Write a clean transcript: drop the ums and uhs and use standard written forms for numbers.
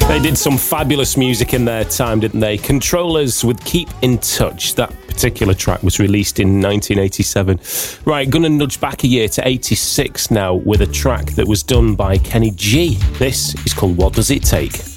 They did some fabulous music in their time, didn't they? Controllers with Keep in Touch. That particular track was released in 1987. Right, gonna nudge back a year to 86 now with a track that was done by Kenny G. This is called What Does It Take?